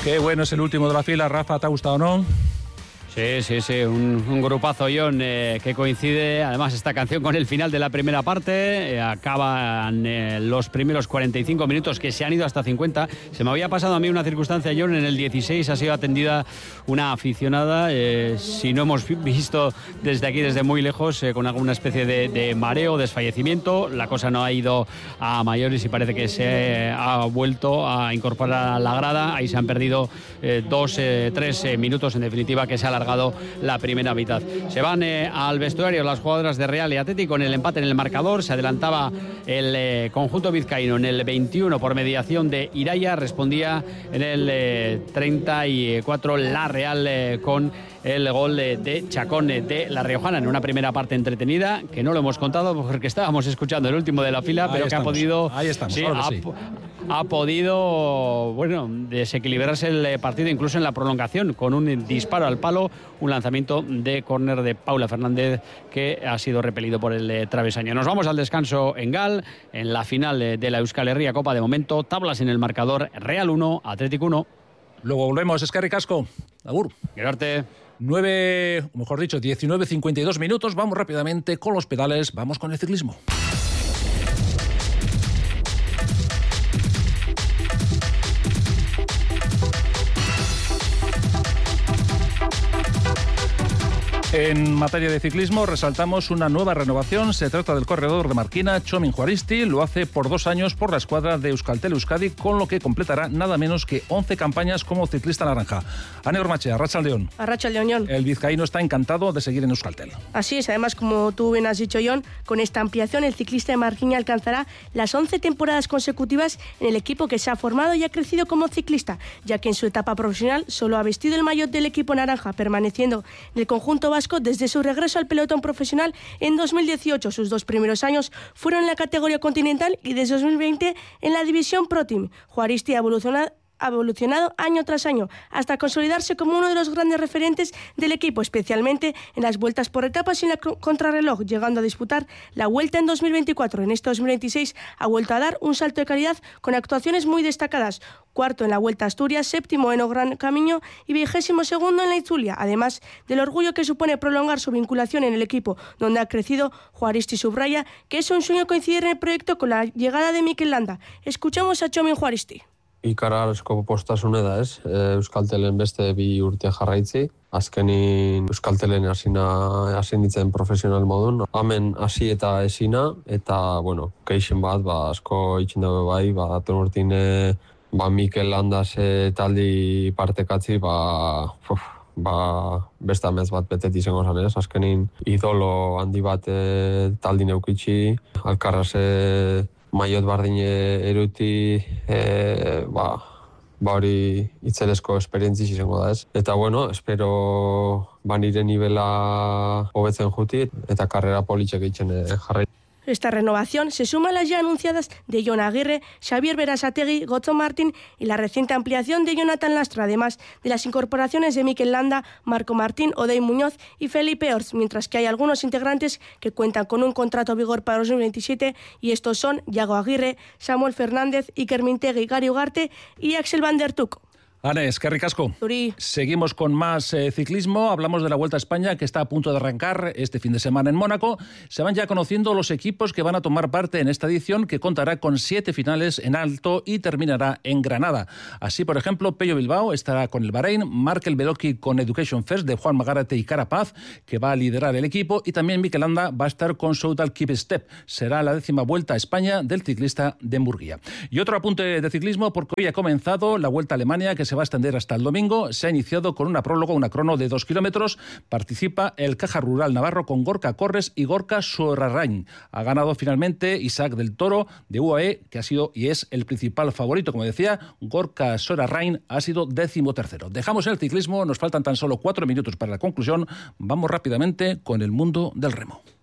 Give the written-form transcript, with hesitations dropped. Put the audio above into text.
Qué bueno es el último de la fila. Rafa, ¿te ha gustado o no? Sí, un grupazo, John, que coincide, además, esta canción con el final de la primera parte. Acaban los primeros 45 minutos, que se han ido hasta 50. Se me había pasado a mí una circunstancia, John, en el 16 ha sido atendida una aficionada, si no hemos visto desde aquí, desde muy lejos, con alguna especie de mareo, desfallecimiento. La cosa no ha ido a mayores y parece que se ha vuelto a incorporar a la grada. Ahí se han perdido 2-3 minutos, en definitiva, que se ha alargado la primera mitad. Se van al vestuario las jugadoras de Real y Atlético con el empate en el marcador. Se adelantaba el conjunto vizcaíno en el 21 por mediación de Iraya. Respondía en el 34 la Real con el gol de Chacón de la Riojana, en una primera parte entretenida, que no lo hemos contado porque estábamos escuchando el último de la fila, pero que ha podido... Ahí estamos, sí, ahora sí. Ha podido, desequilibrarse el partido incluso en la prolongación, con un disparo al palo, un lanzamiento de córner de Paula Fernández que ha sido repelido por el travesaño. Nos vamos al descanso en Gal, en la final de la Euskal Herria Copa. De momento, tablas en el marcador: Real 1, Atlético 1. Luego volvemos. Eskerrik asko. Agur. Gerarte. 19:52 minutos. Vamos rápidamente con los pedales. Vamos con el ciclismo. En materia de ciclismo resaltamos una nueva renovación. Se trata del corredor de Marquina, Txomin Juaristi. Lo hace por 2 años por la escuadra de Euskaltel Euskadi, con lo que completará nada menos que 11 campañas como ciclista naranja. Ane Ormache, Arratsaldeon. Arratsaldeon. El vizcaíno está encantado de seguir en Euskaltel. Así es, además, como tú bien has dicho, John, con esta ampliación el ciclista de Marquina alcanzará las 11 temporadas consecutivas en el equipo que se ha formado y ha crecido como ciclista, ya que en su etapa profesional solo ha vestido el maillot del equipo naranja, permaneciendo en el conjunto vasco desde su regreso al pelotón profesional en 2018. Sus 2 primeros años fueron en la categoría continental y desde 2020 en la división Pro Team. Juaristi ha evolucionado año tras año hasta consolidarse como uno de los grandes referentes del equipo, especialmente en las vueltas por etapas y en la contrarreloj, llegando a disputar la Vuelta en 2024. En este 2026 ha vuelto a dar un salto de calidad con actuaciones muy destacadas: 4º en la Vuelta a Asturias, 7º en O Gran Camino y 22º en la Itzulia. Además del orgullo que supone prolongar su vinculación en el equipo donde ha crecido, Juaristi subraya que es un sueño coincidir en el proyecto con la llegada de Mikel Landa. Escuchamos a Txomin Juaristi. Ikarasko postasune da, ez? Euskaltelen beste 2 urte jarraitzi. Azkenin Euskaltelen hasi nintzen profesional modun. Hemen hasi eta ezina, eta, keixen bat, asko itxin dago bai, daten urtine, Mikel Landas taldi partekatzi, beste amez bat betet izango zan, ez? Azkenin idolo handi bat taldi neukitzi, Alkarraz maiot bardine eruti, hori itzelezko esperientziz izango da, ez? Eta, espero nire nivela hobetzen juti eta karrera politxek egiten jarrai. Esta renovación se suma a las ya anunciadas de Jon Aguirre, Xavier Berasategui, Gotzo Martín y la reciente ampliación de Jonathan Lastra, además de las incorporaciones de Mikel Landa, Marco Martín, Odey Muñoz y Felipe Orts, mientras que hay algunos integrantes que cuentan con un contrato a vigor para 2027, y estos son Yago Aguirre, Samuel Fernández, Iker Mintegui, Gary Ugarte y Axel Van der Tuk. Ane, eskerrik asko. Seguimos con más ciclismo. Hablamos de la Vuelta a España, que está a punto de arrancar este fin de semana en Mónaco. Se van ya conociendo los equipos que van a tomar parte en esta edición, que contará con 7 finales en alto y terminará en Granada. Así, por ejemplo, Pello Bilbao estará con el Bahrein, Markel Beloki con Education First de Juan Magarate y Carapaz, que va a liderar el equipo, y también Mikel Landa va a estar con Soudal Keep Step. Será la 10ª Vuelta a España del ciclista de Murguía. Y otro apunte de ciclismo, porque hoy ha comenzado la Vuelta a Alemania, que se va a extender hasta el domingo. Se ha iniciado con una crono de 2 kilómetros. Participa el Caja Rural Navarro con Gorka Corres y Gorka Sorarrain. Ha ganado finalmente Isaac del Toro de UAE, que ha sido y es el principal favorito. Como decía, Gorka Sorarrain ha sido 13º. Dejamos el ciclismo, nos faltan tan solo 4 minutos para la conclusión. Vamos rápidamente con el mundo del remo.